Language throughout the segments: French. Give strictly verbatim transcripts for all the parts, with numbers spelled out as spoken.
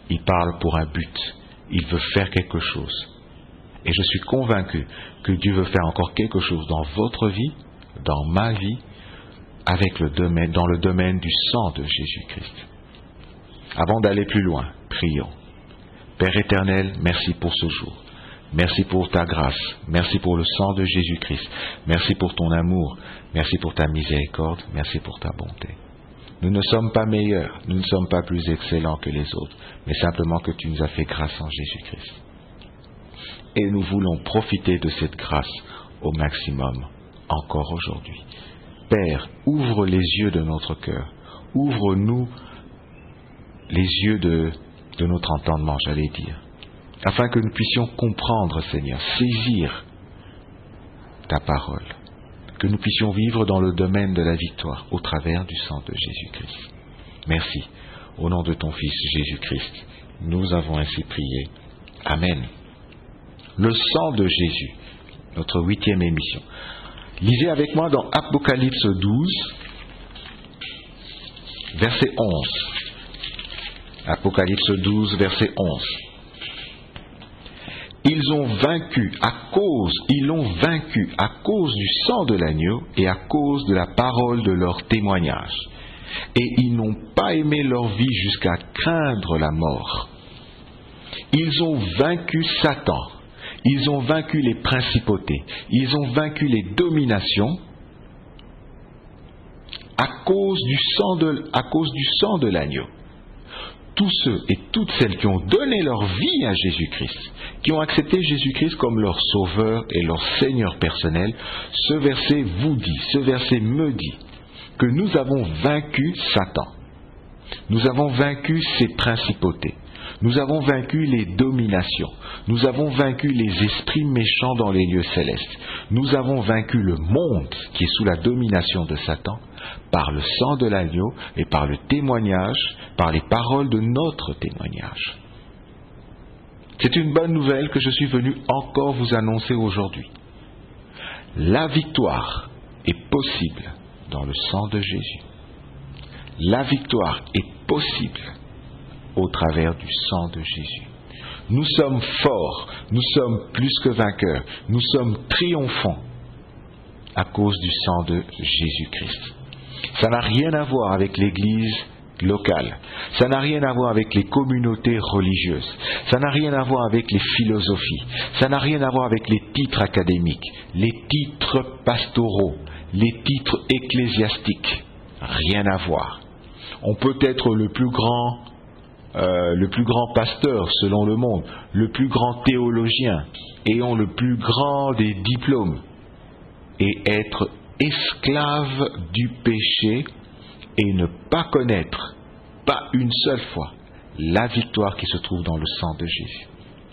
il parle pour un but. Il veut faire quelque chose. Et je suis convaincu que Dieu veut faire encore quelque chose dans votre vie, dans ma vie, avec le domaine, dans le domaine du sang de Jésus-Christ. Avant d'aller plus loin, prions. Père éternel, merci pour ce jour. Merci pour ta grâce. Merci pour le sang de Jésus-Christ. Merci pour ton amour. Merci pour ta miséricorde. Merci pour ta bonté. Nous ne sommes pas meilleurs, nous ne sommes pas plus excellents que les autres, mais simplement que tu nous as fait grâce en Jésus-Christ. Et nous voulons profiter de cette grâce au maximum, encore aujourd'hui. Père, ouvre les yeux de notre cœur, ouvre-nous les yeux de, de notre entendement, j'allais dire, afin que nous puissions comprendre, Seigneur, saisir ta parole, que nous puissions vivre dans le domaine de la victoire au travers du sang de Jésus-Christ. Merci. Au nom de ton Fils Jésus-Christ, nous avons ainsi prié. Amen. Le sang de Jésus, notre huitième émission. Lisez avec moi dans Apocalypse douze, verset onze. Apocalypse douze, verset onze. Ils ont vaincu à cause, ils l'ont vaincu à cause du sang de l'agneau et à cause de la parole de leur témoignage. Et ils n'ont pas aimé leur vie jusqu'à craindre la mort. Ils ont vaincu Satan. Ils ont vaincu les principautés. Ils ont vaincu les dominations à cause du sang de, à cause du sang de l'agneau. Tous ceux et toutes celles qui ont donné leur vie à Jésus-Christ, qui ont accepté Jésus-Christ comme leur sauveur et leur Seigneur personnel, ce verset vous dit, ce verset me dit que nous avons vaincu Satan. Nous avons vaincu ses principautés. Nous avons vaincu les dominations. Nous avons vaincu les esprits méchants dans les lieux célestes. Nous avons vaincu le monde qui est sous la domination de Satan par le sang de l'agneau et par le témoignage, par les paroles de notre témoignage. C'est une bonne nouvelle que je suis venu encore vous annoncer aujourd'hui. La victoire est possible dans le sang de Jésus. La victoire est possible au travers du sang de Jésus. Nous sommes forts, nous sommes plus que vainqueurs, nous sommes triomphants à cause du sang de Jésus-Christ. Ça n'a rien à voir avec l'Église locale, ça n'a rien à voir avec les communautés religieuses, ça n'a rien à voir avec les philosophies, ça n'a rien à voir avec les titres académiques, les titres pastoraux, les titres ecclésiastiques, rien à voir. On peut être le plus grand Euh, le plus grand pasteur selon le monde, le plus grand théologien, ayant le plus grand des diplômes, et être esclave du péché et ne pas connaître, pas une seule fois, la victoire qui se trouve dans le sang de Jésus.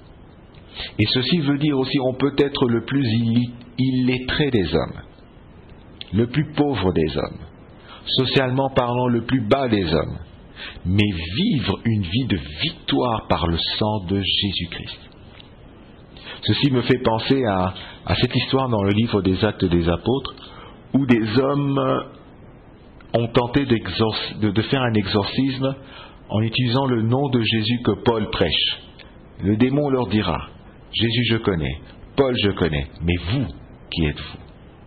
Et ceci veut dire aussi, on peut être le plus illettré des hommes, le plus pauvre des hommes, socialement parlant le plus bas des hommes, mais vivre une vie de victoire par le sang de Jésus-Christ. Ceci me fait penser à, à cette histoire dans le livre des Actes des Apôtres, où des hommes ont tenté de, de faire un exorcisme en utilisant le nom de Jésus que Paul prêche. Le démon leur dira, Jésus je connais, Paul je connais, mais vous, qui êtes-vous?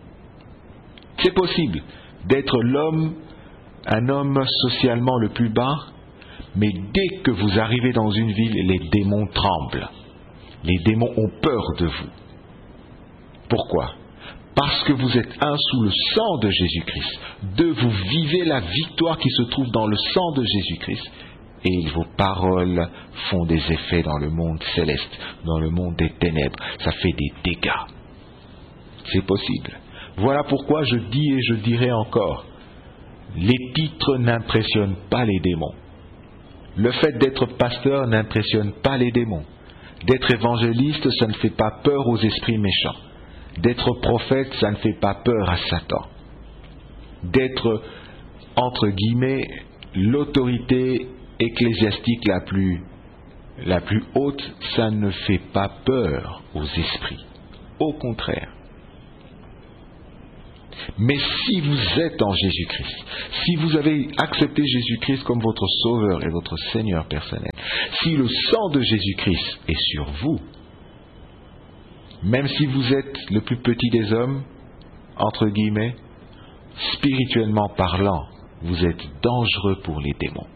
C'est possible d'être l'homme un homme socialement le plus bas, mais dès que vous arrivez dans une ville, les démons tremblent. Les démons ont peur de vous. Pourquoi? Parce que vous êtes un sous le sang de Jésus-Christ. Deux, vous vivez la victoire qui se trouve dans le sang de Jésus-Christ. Et vos paroles font des effets dans le monde céleste, dans le monde des ténèbres. Ça fait des dégâts. C'est possible. Voilà pourquoi je dis et je dirai encore, les titres n'impressionnent pas les démons. Le fait d'être pasteur n'impressionne pas les démons. D'être évangéliste, ça ne fait pas peur aux esprits méchants. D'être prophète, ça ne fait pas peur à Satan. D'être, entre guillemets, l'autorité ecclésiastique la plus, la plus haute, ça ne fait pas peur aux esprits. Au contraire. Mais si vous êtes en Jésus-Christ, si vous avez accepté Jésus-Christ comme votre Sauveur et votre Seigneur personnel, si le sang de Jésus-Christ est sur vous, même si vous êtes le plus petit des hommes, entre guillemets, spirituellement parlant, vous êtes dangereux pour les démons.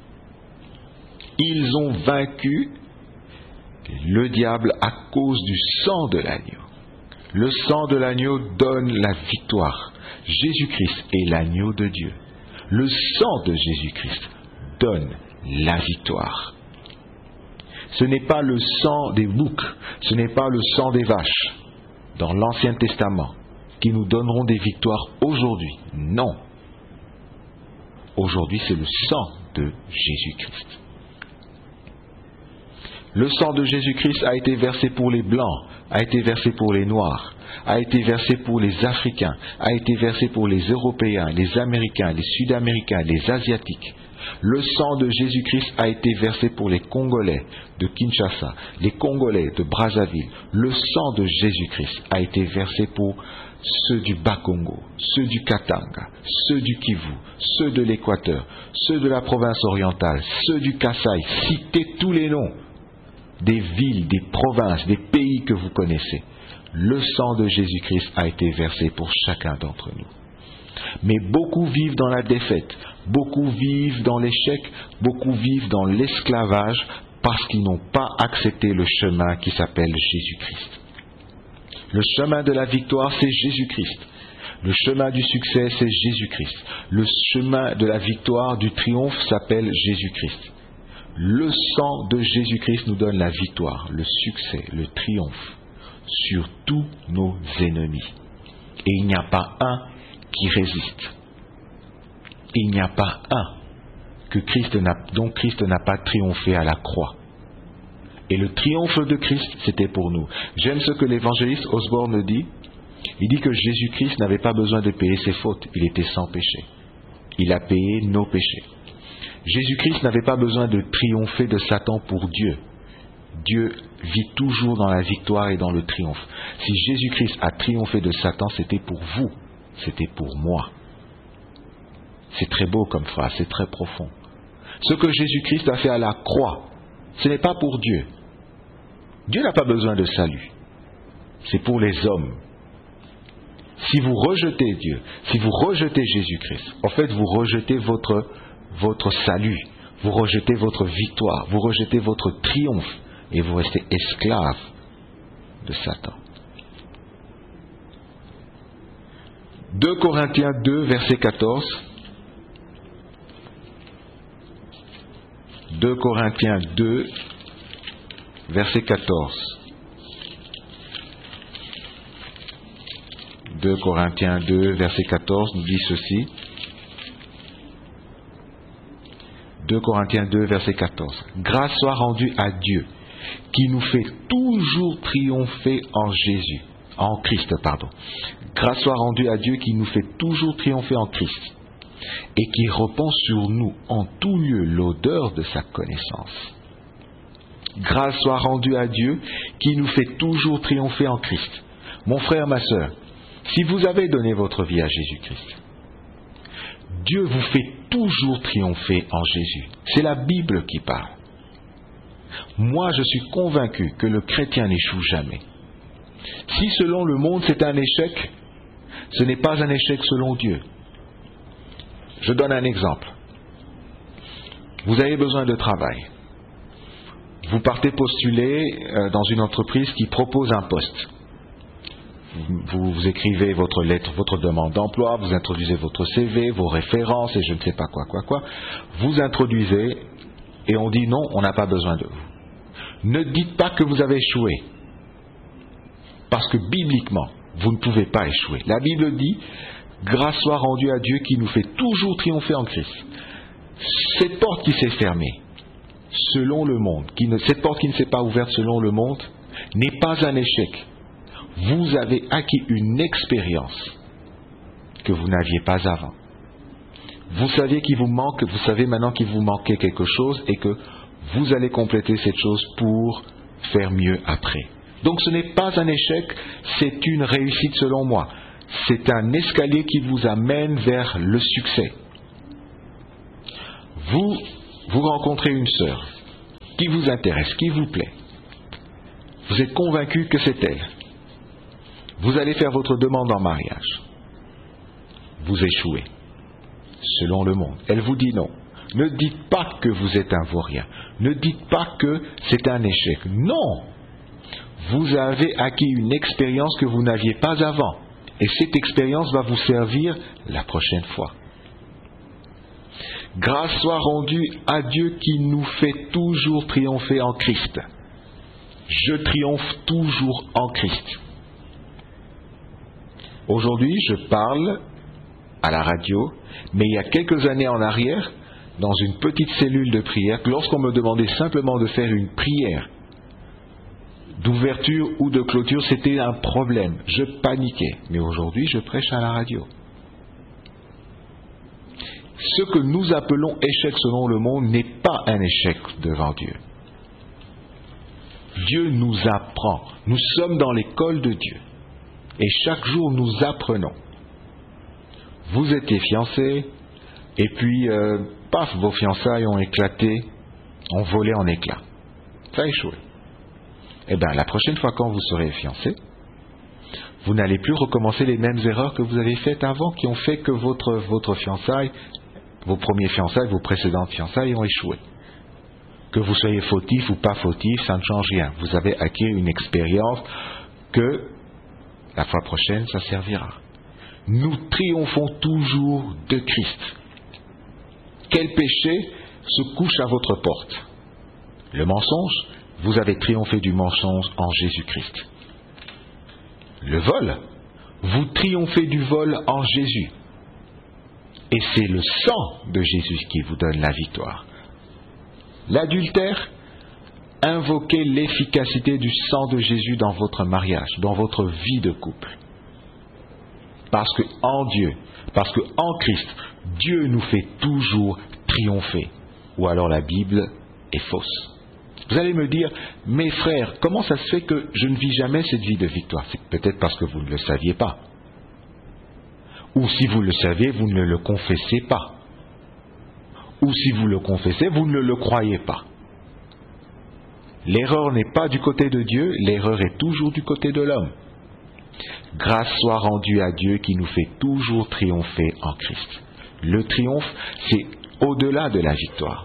Ils ont vaincu le diable à cause du sang de l'agneau. Le sang de l'agneau donne la victoire. Jésus-Christ est l'agneau de Dieu. Le sang de Jésus-Christ donne la victoire. Ce n'est pas le sang des boucs, ce n'est pas le sang des vaches dans l'Ancien Testament qui nous donneront des victoires aujourd'hui. Non. Aujourd'hui, c'est le sang de Jésus-Christ. Le sang de Jésus-Christ a été versé pour les Blancs, a été versé pour les Noirs, a été versé pour les Africains, a été versé pour les Européens, les Américains, les Sud-Américains, les Asiatiques. Le sang de Jésus-Christ a été versé pour les Congolais de Kinshasa, les Congolais de Brazzaville. Le sang de Jésus-Christ a été versé pour ceux du Bas-Congo, ceux du Katanga, ceux du Kivu, ceux de l'Équateur, ceux de la province orientale, ceux du Kasaï. Citez tous les noms des villes, des provinces, des pays que vous connaissez. Le sang de Jésus-Christ a été versé pour chacun d'entre nous. Mais beaucoup vivent dans la défaite, beaucoup vivent dans l'échec, beaucoup vivent dans l'esclavage parce qu'ils n'ont pas accepté le chemin qui s'appelle Jésus-Christ. Le chemin de la victoire, c'est Jésus-Christ. Le chemin du succès, c'est Jésus-Christ. Le chemin de la victoire, du triomphe, s'appelle Jésus-Christ. Le sang de Jésus-Christ nous donne la victoire, le succès, le triomphe sur tous nos ennemis. Et il n'y a pas un qui résiste. Il n'y a pas un que Christ n'a, dont Christ n'a pas triomphé à la croix. Et le triomphe de Christ, c'était pour nous. J'aime ce que l'évangéliste Osborne dit. Il dit que Jésus-Christ n'avait pas besoin de payer ses fautes. Il était sans péché. Il a payé nos péchés. Jésus-Christ n'avait pas besoin de triompher de Satan pour Dieu. Dieu vit toujours dans la victoire et dans le triomphe. Si Jésus-Christ a triomphé de Satan, c'était pour vous. C'était pour moi. C'est très beau comme phrase, c'est très profond. Ce que Jésus-Christ a fait à la croix, ce n'est pas pour Dieu. Dieu n'a pas besoin de salut. C'est pour les hommes. Si vous rejetez Dieu, si vous rejetez Jésus-Christ, en fait, vous rejetez votre, votre salut, vous rejetez votre victoire, vous rejetez votre triomphe, et vous restez esclave de Satan. deux Corinthiens deux, verset quatorze. deux Corinthiens deux, verset quatorze. deux Corinthiens deux, verset quatorze nous dit ceci. deux Corinthiens deux, verset quatorze. Grâce soit rendue à Dieu, qui nous fait toujours triompher en Jésus, en Christ, pardon. Grâce soit rendue à Dieu qui nous fait toujours triompher en Christ et qui répand sur nous en tout lieu l'odeur de sa connaissance. Grâce soit rendue à Dieu qui nous fait toujours triompher en Christ. Mon frère, ma sœur, si vous avez donné votre vie à Jésus-Christ, Dieu vous fait toujours triompher en Jésus. C'est la Bible qui parle. Moi, je suis convaincu que le chrétien n'échoue jamais. Si selon le monde c'est un échec, ce n'est pas un échec selon Dieu. Je donne un exemple. Vous avez besoin de travail. Vous partez postuler dans une entreprise qui propose un poste. Vous, vous écrivez votre lettre, votre demande d'emploi, vous introduisez votre C V, vos références et je ne sais pas quoi, quoi, quoi. Vous introduisez et on dit non, on n'a pas besoin de vous. Ne dites pas que vous avez échoué. Parce que bibliquement, vous ne pouvez pas échouer. La Bible dit, grâce soit rendue à Dieu qui nous fait toujours triompher en Christ. Cette porte qui s'est fermée, selon le monde, qui ne, cette porte qui ne s'est pas ouverte selon le monde, n'est pas un échec. Vous avez acquis une expérience que vous n'aviez pas avant. Vous saviez qu'il vous manque, vous savez maintenant qu'il vous manquait quelque chose et que vous allez compléter cette chose pour faire mieux après. Donc ce n'est pas un échec, c'est une réussite selon moi. c'est un escalier qui vous amène vers le succès. Vous, vous rencontrez une sœur qui vous intéresse, qui vous plaît. Vous êtes convaincu que c'est elle. Vous allez faire votre demande en mariage. Vous échouez, selon le monde. Elle vous dit non. Ne dites pas que vous êtes un vaurien. Ne dites pas que c'est un échec. Non. Vous avez acquis une expérience que vous n'aviez pas avant. Et cette expérience va vous servir la prochaine fois. Grâce soit rendue à Dieu qui nous fait toujours triompher en Christ. Je triomphe toujours en Christ. Aujourd'hui, je parle à la radio, mais il y a quelques années en arrière, dans une petite cellule de prière, lorsqu'on me demandait simplement de faire une prière d'ouverture ou de clôture, c'était un problème. Je paniquais. Mais aujourd'hui, je prêche à la radio. Ce que nous appelons échec selon le monde n'est pas un échec devant Dieu. Dieu nous apprend. Nous sommes dans l'école de Dieu. Et chaque jour, nous apprenons. Vous étiez fiancés, et puis, euh, paf, vos fiançailles ont éclaté, ont volé en éclats. Ça a échoué. Eh bien, la prochaine fois quand vous serez fiancés, vous n'allez plus recommencer les mêmes erreurs que vous avez faites avant, qui ont fait que votre, votre fiançaille, vos premiers fiançailles, vos précédentes fiançailles ont échoué. Que vous soyez fautif ou pas fautif, ça ne change rien. Vous avez acquis une expérience que la fois prochaine, ça servira. Nous triomphons toujours de Christ. Quel péché se couche à votre porte? Le mensonge? Vous avez triomphé du mensonge en Jésus-Christ. Le vol? Vous triomphez du vol en Jésus. Et c'est le sang de Jésus qui vous donne la victoire. L'adultère? Invoquez l'efficacité du sang de Jésus dans votre mariage, dans votre vie de couple. Parce que en Dieu, parce que en Christ, Dieu nous fait toujours triompher. Ou alors la Bible est fausse. Vous allez me dire, mes frères, comment ça se fait que je ne vis jamais cette vie de victoire? C'est peut-être parce que vous ne le saviez pas. Ou si vous le saviez, vous ne le confessez pas. Ou si vous le confessez, vous ne le croyez pas. L'erreur n'est pas du côté de Dieu, l'erreur est toujours du côté de l'homme. Grâce soit rendue à Dieu qui nous fait toujours triompher en Christ. Le triomphe, c'est au-delà de la victoire.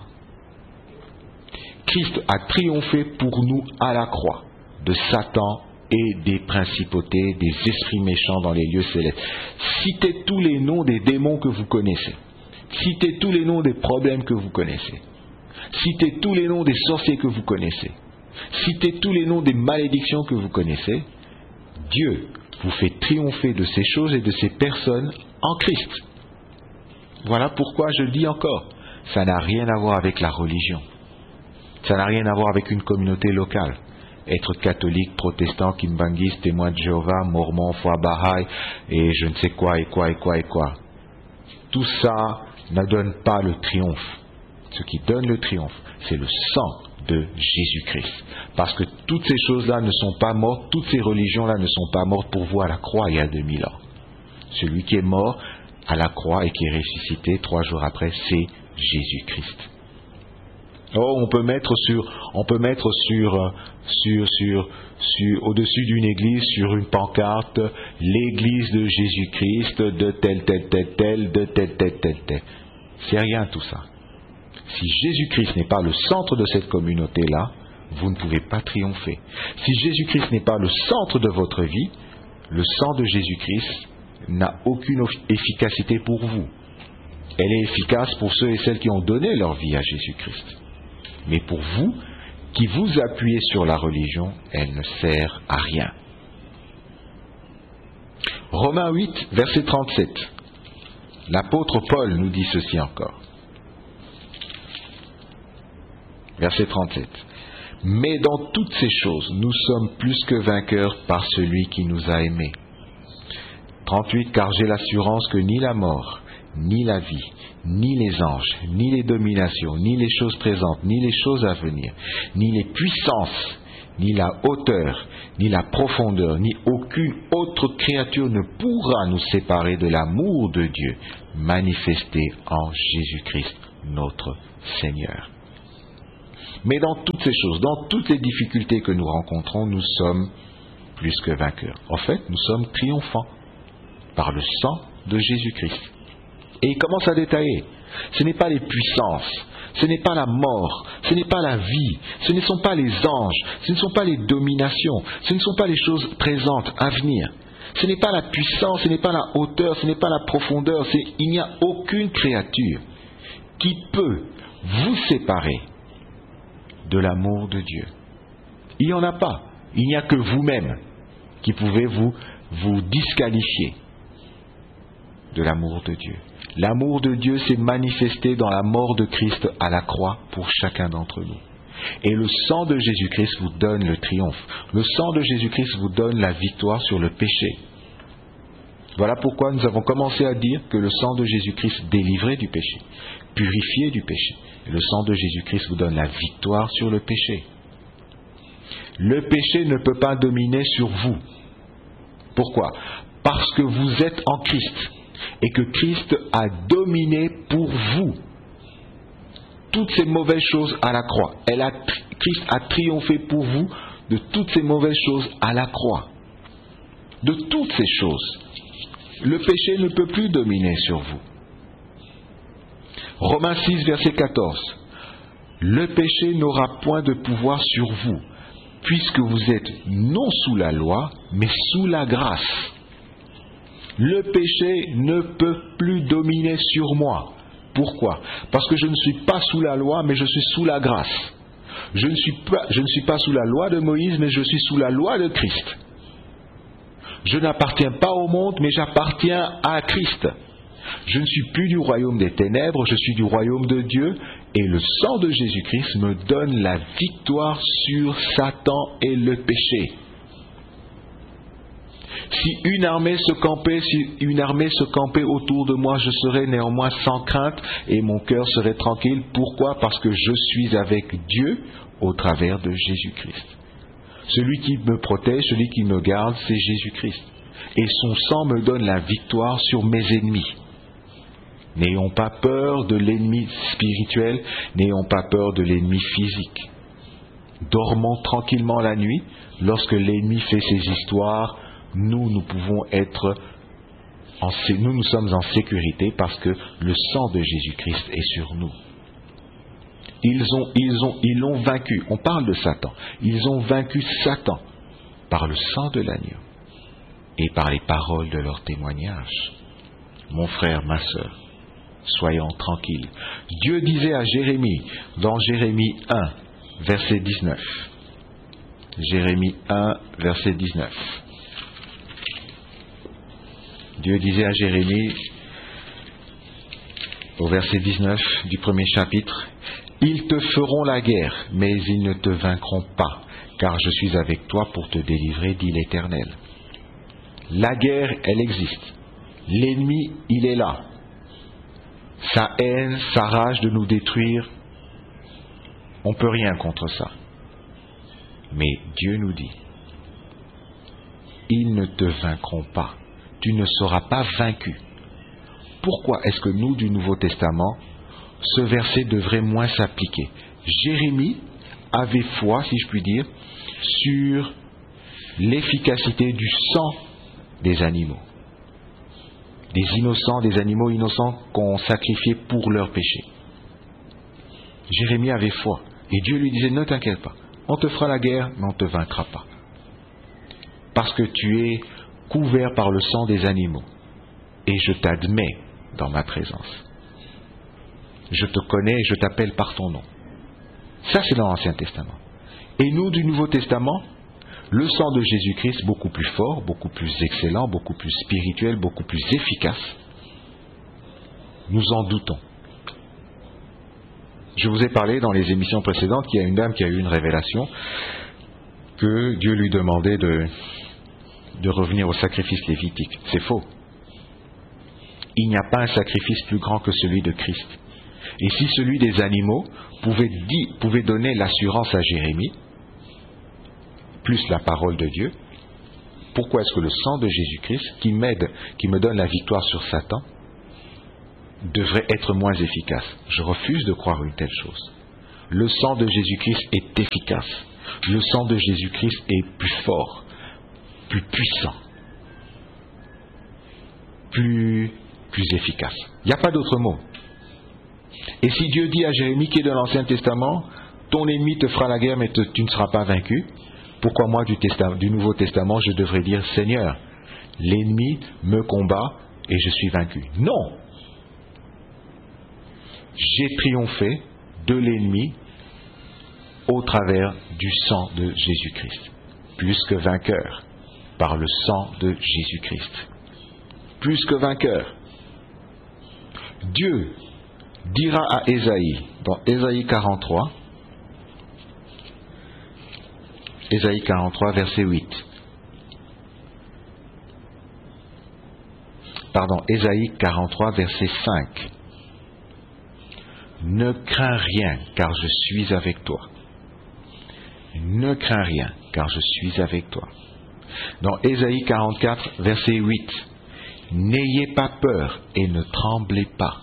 Christ a triomphé pour nous à la croix de Satan et des principautés, des esprits méchants dans les lieux célestes. Citez tous les noms des démons que vous connaissez. Citez tous les noms des problèmes que vous connaissez. Citez tous les noms des sorciers que vous connaissez. Citez tous les noms des malédictions que vous connaissez. Dieu vous fait triompher de ces choses et de ces personnes en Christ. Voilà pourquoi je le dis encore, ça n'a rien à voir avec la religion. Ça n'a rien à voir avec une communauté locale. Être catholique, protestant, kimbangiste, témoin de Jéhovah, mormon, foi Baha'i, et je ne sais quoi, et quoi, et quoi, et quoi. Tout ça ne donne pas le triomphe. Ce qui donne le triomphe, c'est le sang de Jésus-Christ. Parce que toutes ces choses-là ne sont pas mortes, toutes ces religions-là ne sont pas mortes pour vous à la croix il y a deux mille ans. Celui qui est mort à la croix et qui est ressuscité trois jours après, c'est Jésus-Christ. Oh, on peut mettre sur, on peut mettre sur, sur, sur, sur, au-dessus d'une église, sur une pancarte, l'église de Jésus-Christ, de tel, tel, tel, tel, de tel, tel, tel, tel. C'est rien tout ça. Si Jésus-Christ n'est pas le centre de cette communauté-là, vous ne pouvez pas triompher. Si Jésus-Christ n'est pas le centre de votre vie, le sang de Jésus-Christ n'a aucune efficacité pour vous. Elle est efficace pour ceux et celles qui ont donné leur vie à Jésus-Christ. Mais pour vous, qui vous appuyez sur la religion, elle ne sert à rien. Romains huit, verset trente-sept. L'apôtre Paul nous dit ceci encore. Verset trente-sept. Mais dans toutes ces choses, nous sommes plus que vainqueurs par celui qui nous a aimés. trente-huit. Car j'ai l'assurance que ni la mort, ni la vie, ni les anges, ni les dominations, ni les choses présentes, ni les choses à venir, ni les puissances, ni la hauteur, ni la profondeur, ni aucune autre créature ne pourra nous séparer de l'amour de Dieu manifesté en Jésus-Christ, notre Seigneur. Mais dans toutes ces choses, dans toutes les difficultés que nous rencontrons, nous sommes plus que vainqueurs. En fait, nous sommes triomphants par le sang de Jésus-Christ. Et il commence à détailler. Ce n'est pas les puissances, ce n'est pas la mort, ce n'est pas la vie, ce ne sont pas les anges, ce ne sont pas les dominations, ce ne sont pas les choses présentes, à venir. Ce n'est pas la puissance, ce n'est pas la hauteur, ce n'est pas la profondeur. C'est, il n'y a aucune créature qui peut vous séparer de l'amour de Dieu. Il n'y en a pas. Il n'y a que vous-même qui pouvez vous, vous disqualifier de l'amour de Dieu. L'amour de Dieu s'est manifesté dans la mort de Christ à la croix pour chacun d'entre nous. Et le sang de Jésus-Christ vous donne le triomphe. Le sang de Jésus-Christ vous donne la victoire sur le péché. Voilà pourquoi nous avons commencé à dire que le sang de Jésus-Christ délivrait du péché, purifiait du péché. Et le sang de Jésus-Christ vous donne la victoire sur le péché. Le péché ne peut pas dominer sur vous. Pourquoi ? Parce que vous êtes en Christ et que Christ a dominé pour vous toutes ces mauvaises choses à la croix. Elle a, Christ a triomphé pour vous de toutes ces mauvaises choses à la croix. De toutes ces choses. Le péché ne peut plus dominer sur vous. Romains six, verset quatorze. Le péché n'aura point de pouvoir sur vous, puisque vous êtes non sous la loi, mais sous la grâce. Le péché ne peut plus dominer sur moi. Pourquoi ? Parce que je ne suis pas sous la loi, mais je suis sous la grâce. Je ne suis pas, je ne suis pas sous la loi de Moïse, mais je suis sous la loi de Christ. Je n'appartiens pas au monde, mais j'appartiens à Christ. Je ne suis plus du royaume des ténèbres, je suis du royaume de Dieu, et le sang de Jésus-Christ me donne la victoire sur Satan et le péché. Si une armée se campait, si une armée se campait autour de moi, je serais néanmoins sans crainte et mon cœur serait tranquille. Pourquoi ? Parce que je suis avec Dieu au travers de Jésus-Christ. Celui qui me protège, celui qui me garde, c'est Jésus-Christ. Et son sang me donne la victoire sur mes ennemis. N'ayons pas peur de l'ennemi spirituel, n'ayons pas peur de l'ennemi physique. Dormons tranquillement la nuit. Lorsque l'ennemi fait ses histoires, nous, nous pouvons être, en, nous, nous sommes en sécurité parce que le sang de Jésus-Christ est sur nous. Ils ont, ils ont, ils l'ont vaincu. On parle de Satan. Ils ont vaincu Satan par le sang de l'agneau et par les paroles de leur témoignage. Mon frère, ma sœur, soyons tranquilles. Dieu disait à Jérémie, dans Jérémie un, verset dix-neuf. Jérémie un, verset dix-neuf. Dieu disait à Jérémie, au verset dix-neuf du premier chapitre, « Ils te feront la guerre, mais ils ne te vaincront pas, car je suis avec toi pour te délivrer, dit l'Éternel. » La guerre, elle existe. L'ennemi, il est là. Sa haine, sa rage de nous détruire, on ne peut rien contre ça. Mais Dieu nous dit, « Ils ne te vaincront pas. » Tu ne seras pas vaincu. Pourquoi est-ce que nous, du Nouveau Testament, ce verset devrait moins s'appliquer ? Jérémie avait foi, si je puis dire, sur l'efficacité du sang des animaux. Des innocents, des animaux innocents qu'on sacrifiait pour leurs péchés. Jérémie avait foi. Et Dieu lui disait, ne t'inquiète pas, on te fera la guerre, mais on ne te vaincra pas. Parce que tu es couvert par le sang des animaux, et je t'admets dans ma présence. Je te connais et je t'appelle par ton nom. Ça, c'est dans l'Ancien Testament. Et nous, du Nouveau Testament, le sang de Jésus-Christ, beaucoup plus fort, beaucoup plus excellent, beaucoup plus spirituel, beaucoup plus efficace, nous en doutons. Je vous ai parlé dans les émissions précédentes qu'il y a une dame qui a eu une révélation que Dieu lui demandait de de revenir au sacrifice lévitique. C'est faux. Il n'y a pas un sacrifice plus grand que celui de Christ. Et si celui des animaux pouvait, dit, pouvait donner l'assurance à Jérémie, plus la parole de Dieu, pourquoi est-ce que le sang de Jésus-Christ, qui m'aide, qui me donne la victoire sur Satan, devrait être moins efficace? Je refuse de croire une telle chose. Le sang de Jésus-Christ est efficace. Le sang de Jésus-Christ est plus fort, plus puissant, plus, plus efficace. Il n'y a pas d'autre mot. Et si Dieu dit à Jérémie, qui est de l'Ancien Testament, ton ennemi te fera la guerre, mais te, tu ne seras pas vaincu, pourquoi moi du, Testament, du Nouveau Testament, je devrais dire, Seigneur, l'ennemi me combat et je suis vaincu? Non! J'ai triomphé de l'ennemi au travers du sang de Jésus-Christ. Plus que vainqueur, par le sang de Jésus-Christ. Plus que vainqueur. Dieu dira à Ésaïe, dans Ésaïe quarante-trois, Ésaïe quarante-trois, verset huit. Pardon, Ésaïe quarante-trois, verset cinq. Ne crains rien, car je suis avec toi. Ne crains rien, car je suis avec toi. Dans Ésaïe quarante-quatre, verset huit. N'ayez pas peur et ne tremblez pas.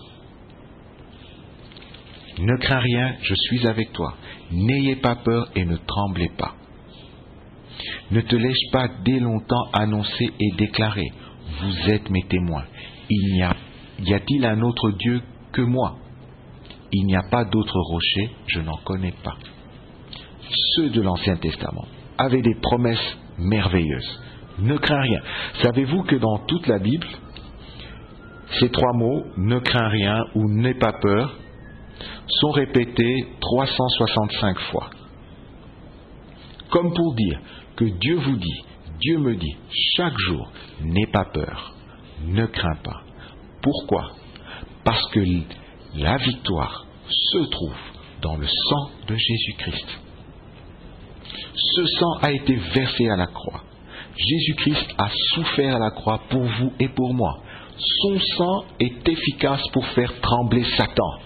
Ne crains rien, je suis avec toi. N'ayez pas peur et ne tremblez pas. Ne te laisse pas dès longtemps annoncer et déclarer. Vous êtes mes témoins. Il n'y a, y a-t-il un autre Dieu que moi? Il n'y a pas d'autre rocher, je n'en connais pas. Ceux de l'Ancien Testament avaient des promesses merveilleuses. Ne crains rien. Savez-vous que dans toute la Bible, ces trois mots, ne crains rien ou n'aie pas peur, sont répétés trois cent soixante-cinq fois. Comme pour dire que Dieu vous dit, Dieu me dit chaque jour, n'aie pas peur, ne crains pas. Pourquoi? Parce que la victoire se trouve dans le sang de Jésus-Christ. Ce sang a été versé à la croix. Jésus-Christ a souffert à la croix pour vous et pour moi. Son sang est efficace pour faire trembler Satan.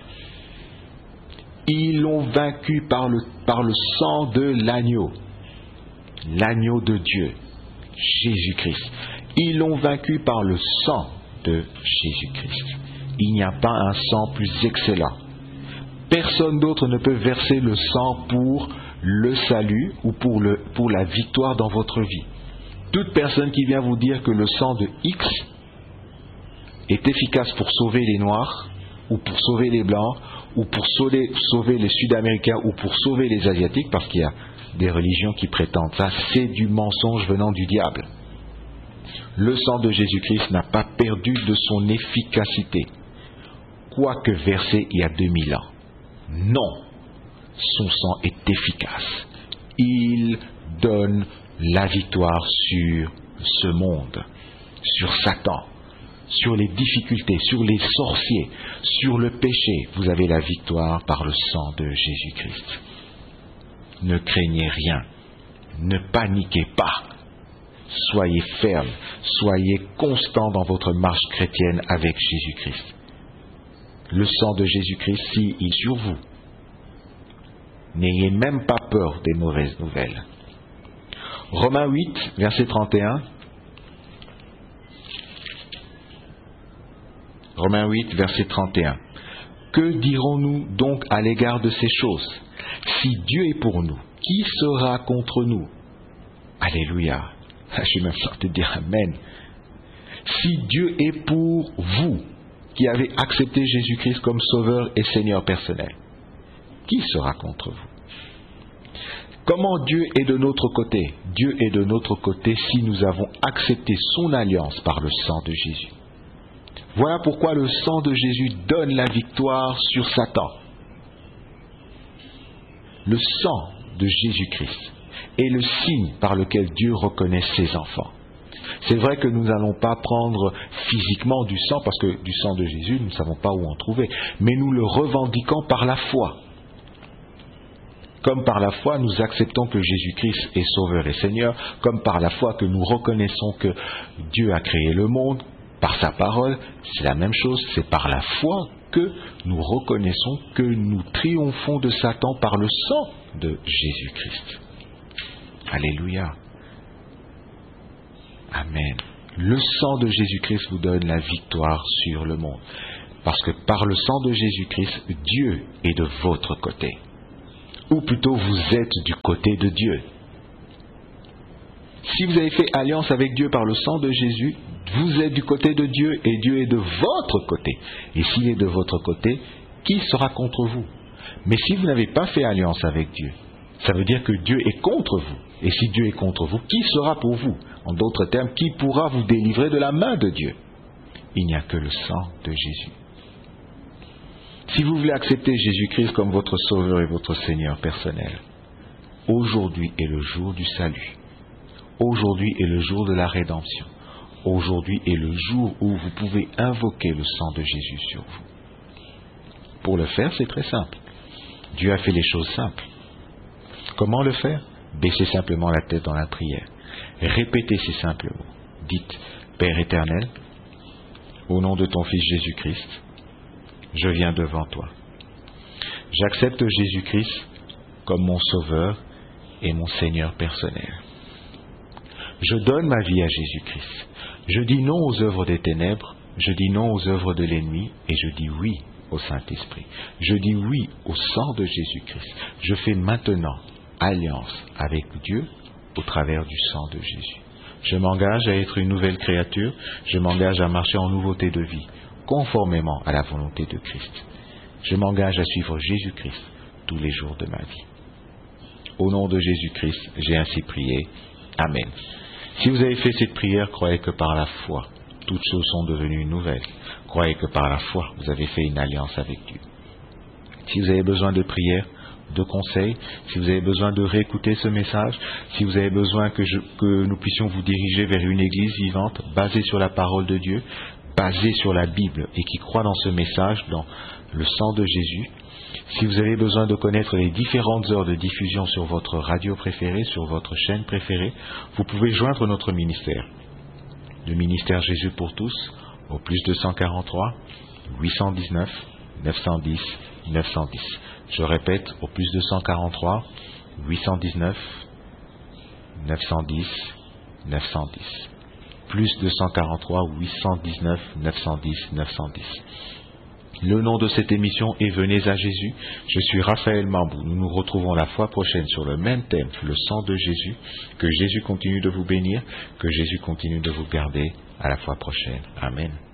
Ils l'ont vaincu par le, par le sang de l'agneau. L'agneau de Dieu, Jésus-Christ. Ils l'ont vaincu par le sang de Jésus-Christ. Il n'y a pas un sang plus excellent. Personne d'autre ne peut verser le sang pour le salut ou pour, le, pour la victoire dans votre vie. Toute personne qui vient vous dire que le sang de X est efficace pour sauver les Noirs, ou pour sauver les Blancs, ou pour sauver, sauver les Sud-Américains, ou pour sauver les Asiatiques, parce qu'il y a des religions qui prétendent ça, c'est du mensonge venant du diable. Le sang de Jésus-Christ n'a pas perdu de son efficacité, quoique versé il y a deux mille ans. Non, son sang est efficace. Il donne la victoire sur ce monde, sur Satan, sur les difficultés, sur les sorciers, sur le péché. Vous avez la victoire par le sang de Jésus-Christ. Ne craignez rien, ne paniquez pas. Soyez ferme, soyez constant dans votre marche chrétienne avec Jésus-Christ. Le sang de Jésus-Christ, s'il est sur vous, n'ayez même pas peur des mauvaises nouvelles. Romains huit, verset trente et un. Romains huit, verset trente et un. Que dirons-nous donc à l'égard de ces choses? Si Dieu est pour nous, qui sera contre nous? Alléluia. Je suis même sorti de dire Amen. Si Dieu est pour vous, qui avez accepté Jésus-Christ comme Sauveur et Seigneur personnel, qui sera contre vous? Comment Dieu est de notre côté? Dieu est de notre côté si nous avons accepté son alliance par le sang de Jésus. Voilà pourquoi le sang de Jésus donne la victoire sur Satan. Le sang de Jésus-Christ est le signe par lequel Dieu reconnaît ses enfants. C'est vrai que nous n'allons pas prendre physiquement du sang, parce que du sang de Jésus, nous ne savons pas où en trouver, mais nous le revendiquons par la foi. Comme par la foi, nous acceptons que Jésus-Christ est Sauveur et Seigneur, comme par la foi que nous reconnaissons que Dieu a créé le monde, par sa parole, c'est la même chose, c'est par la foi que nous reconnaissons que nous triomphons de Satan par le sang de Jésus-Christ. Alléluia. Amen. Le sang de Jésus-Christ vous donne la victoire sur le monde. Parce que par le sang de Jésus-Christ, Dieu est de votre côté. Ou plutôt, vous êtes du côté de Dieu. Si vous avez fait alliance avec Dieu par le sang de Jésus, vous êtes du côté de Dieu et Dieu est de votre côté. Et s'il est de votre côté, qui sera contre vous? Mais si vous n'avez pas fait alliance avec Dieu, ça veut dire que Dieu est contre vous. Et si Dieu est contre vous, qui sera pour vous? En d'autres termes, qui pourra vous délivrer de la main de Dieu? Il n'y a que le sang de Jésus. Si vous voulez accepter Jésus-Christ comme votre Sauveur et votre Seigneur personnel, aujourd'hui est le jour du salut. Aujourd'hui est le jour de la rédemption. Aujourd'hui est le jour où vous pouvez invoquer le sang de Jésus sur vous. Pour le faire, c'est très simple. Dieu a fait les choses simples. Comment le faire? Baissez simplement la tête dans la prière. Répétez ces simples mots. Dites, Père éternel, au nom de ton Fils Jésus-Christ, je viens devant toi. J'accepte Jésus-Christ comme mon Sauveur et mon Seigneur personnel. Je donne ma vie à Jésus-Christ. Je dis non aux œuvres des ténèbres, je dis non aux œuvres de l'ennemi et je dis oui au Saint-Esprit. Je dis oui au sang de Jésus-Christ. Je fais maintenant alliance avec Dieu au travers du sang de Jésus. Je m'engage à être une nouvelle créature, je m'engage à marcher en nouveauté de vie, conformément à la volonté de Christ. Je m'engage à suivre Jésus-Christ tous les jours de ma vie. Au nom de Jésus-Christ, j'ai ainsi prié. Amen. Si vous avez fait cette prière, croyez que par la foi, toutes choses sont devenues nouvelles. Croyez que par la foi, vous avez fait une alliance avec Dieu. Si vous avez besoin de prière, de conseils, si vous avez besoin de réécouter ce message, si vous avez besoin que, je, que nous puissions vous diriger vers une église vivante, basée sur la parole de Dieu, basée sur la Bible et qui croit dans ce message, dans le sang de Jésus, si vous avez besoin de connaître les différentes heures de diffusion sur votre radio préférée, sur votre chaîne préférée, vous pouvez joindre notre ministère. Le ministère Jésus pour tous, au plus deux cent quarante-trois, huit cent dix-neuf, neuf cent dix, neuf cent dix. Je répète, au plus deux cent quarante-trois, huit cent dix-neuf, neuf cent dix, neuf cent dix. Plus deux cent quarante-trois, huit cent dix-neuf, neuf cent dix, neuf cent dix. Le nom de cette émission est Venez à Jésus. Je suis Raphaël Mambou. Nous nous retrouvons la fois prochaine sur le même thème, le sang de Jésus. Que Jésus continue de vous bénir, que Jésus continue de vous garder. À la fois prochaine. Amen.